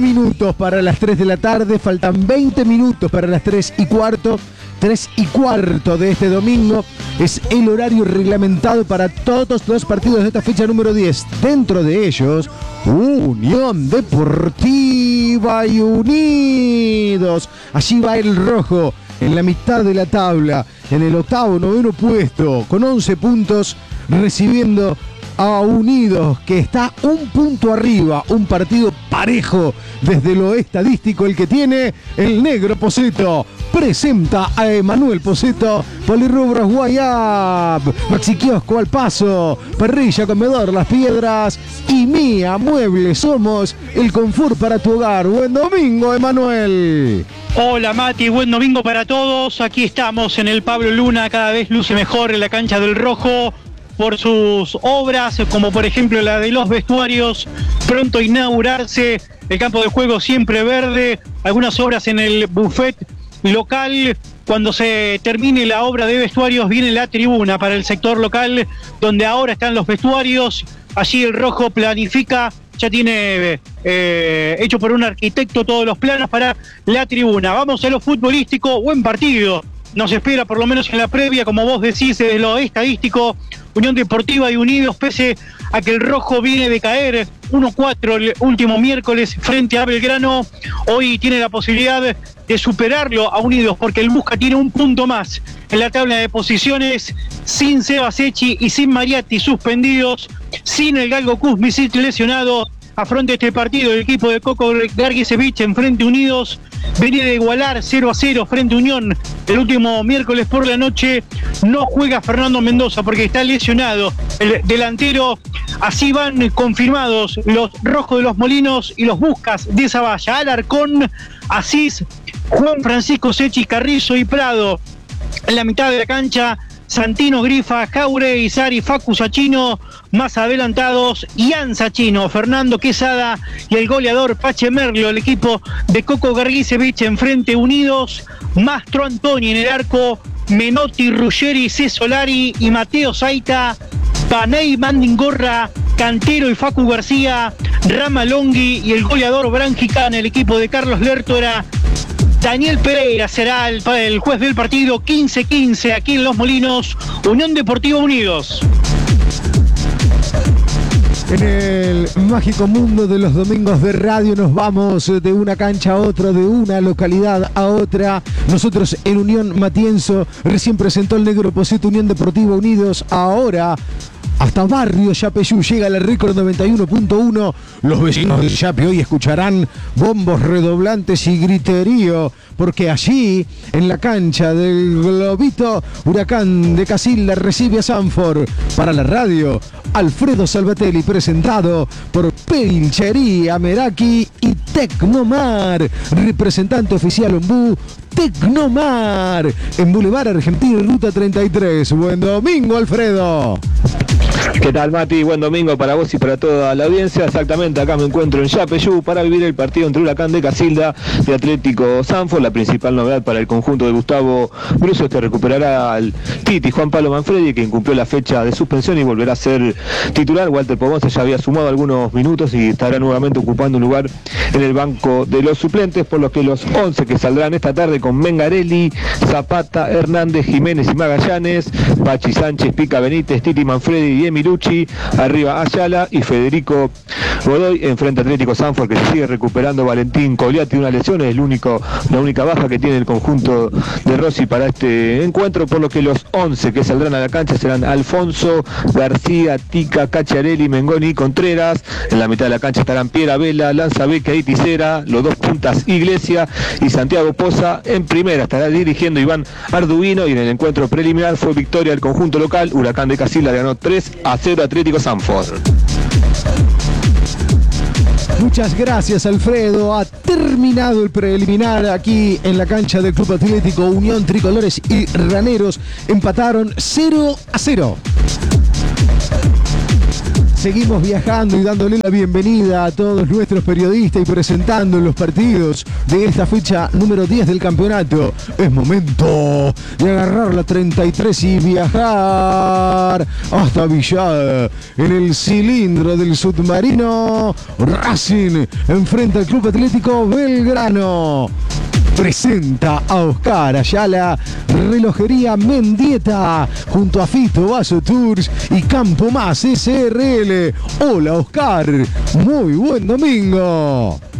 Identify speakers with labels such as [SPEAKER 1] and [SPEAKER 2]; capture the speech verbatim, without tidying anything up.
[SPEAKER 1] Minutos para las tres de la tarde, faltan veinte minutos para las tres y cuarto. tres y cuarto de este domingo es el horario reglamentado para todos los partidos de esta fecha número diez. Dentro de ellos, Unión Deportiva y Unidos. Allí va el rojo en la mitad de la tabla, en el octavo, noveno puesto, con once puntos, recibiendo a Unidos, que está un punto arriba, un partido parejo desde lo estadístico, el que tiene el negro Poceto. Presenta a Emanuel Poceto, Polirrubros Guayab, Maxi Kiosco al Paso, Parrilla Comedor Las Piedras y Mía Muebles. Somos el confort para tu hogar. Buen domingo, Emanuel.
[SPEAKER 2] Hola Mati, buen domingo para todos. Aquí estamos en el Pablo Luna, cada vez luce mejor en la cancha del Rojo por sus obras, como por ejemplo la de los vestuarios, pronto a inaugurarse el campo de juego siempre verde, algunas obras en el buffet local. Cuando se termine la obra de vestuarios viene la tribuna para el sector local, donde ahora están los vestuarios. Allí el Rojo planifica, ya tiene eh, hecho por un arquitecto todos los planos para la tribuna. Vamos a lo futbolístico, buen partido nos espera, por lo menos en la previa, como vos decís, de lo estadístico. Unión Deportiva y Unidos, pese a que el Rojo viene de caer uno cuatro el último miércoles frente a Belgrano, hoy tiene la posibilidad de superarlo a Unidos, porque el Busca tiene un punto más en la tabla de posiciones, sin Seba Secchi y sin Mariatti suspendidos, sin el Galgo Kuzmicic lesionado. Afronta este partido el equipo de Coco Garguisevich en frente Unidos. Venía de igualar cero a cero frente a Unión el último miércoles por la noche. No juega Fernando Mendoza porque está lesionado el delantero. Así van confirmados los Rojos de los Molinos y los Buscas de Zavalla. Alarcón, Asís, Juan Francisco Secchi, Carrizo y Prado en la mitad de la cancha. Santino, Grifa, Jauregui, Sari, Facu Sachino, más adelantados, Ian Sachino, Fernando Quesada y el goleador Pache Merlo, el equipo de Coco Garguisevich en frente Unidos, Mastro Antoni en el arco, Menotti, Ruggeri, Cesolari y Mateo Zaita, Panay Mandingorra, Cantero y Facu García, Rama Longhi y el goleador Branjicán, el equipo de Carlos Lertora. Daniel Pereira será el, el juez del partido. Quince quince aquí en Los Molinos, Unión Deportiva Unidos.
[SPEAKER 1] En el mágico mundo de los domingos de radio nos vamos de una cancha a otra, de una localidad a otra. Nosotros en Unión Matienzo recién presentó el negro Poceto. Unión Deportiva Unidos, ahora hasta Barrio Yapeyú llega la récord noventa y uno punto uno. Los vecinos de Yape hoy escucharán bombos redoblantes y griterío, porque allí, en la cancha del Globito, Huracán de Casilda recibe a Sanford. Para la radio, Alfredo Salvatelli, presentado por Pilchería Meraki y Tecnomar, representante oficial Ombú, Tecnomar, en Boulevard Argentina y Ruta treinta y tres. Buen domingo, Alfredo.
[SPEAKER 3] ¿Qué tal, Mati? Buen domingo para vos y para toda la audiencia. Exactamente, acá me encuentro en Yapeyú para vivir el partido entre Huracán de Casilda y Atlético Sanford. La principal novedad para el conjunto de Gustavo Bruso es que recuperará al Titi Juan Pablo Manfredi, que incumplió la fecha de suspensión y volverá a ser titular. Walter Pogonza ya había sumado algunos minutos y estará nuevamente ocupando un lugar en el banco de los suplentes, por lo que los once que saldrán esta tarde con Mengarelli, Zapata, Hernández, Jiménez y Magallanes, Pachi Sánchez, Pica Benítez, Titi Manfredi y Emirucci, arriba Ayala y Federico Godoy. Enfrente Atlético Sanford, que se sigue recuperando Valentín Cogliatti de una lesión, es el único, la única baja que tiene el conjunto de Rossi para este encuentro, por lo que los once que saldrán a la cancha serán Alfonso, García, Tica, Cacciarelli, Mengoni y Contreras. En la mitad de la cancha estarán Piera Vela, Lanza Beca y Tisera, los dos puntas Iglesia y Santiago Poza. En primera estará dirigiendo Iván Arduino, y en el encuentro preliminar fue victoria del conjunto local. Huracán de Casilda ganó tres a cero Atlético Sanford.
[SPEAKER 1] Muchas gracias, Alfredo. Ha terminado el preliminar aquí en la cancha del Club Atlético Unión. Tricolores y Raneros empataron cero a cero. Seguimos viajando y dándole la bienvenida a todos nuestros periodistas y presentando los partidos de esta fecha número diez del campeonato. Es momento de agarrar la treinta y tres y viajar hasta Villada. En el cilindro del submarino, Racing enfrenta al Club Atlético Belgrano. Presenta a Oscar Ayala, Relojería Mendieta, junto a Fito Vaso Tours y Campo Más S R L. Hola Oscar, muy buen domingo.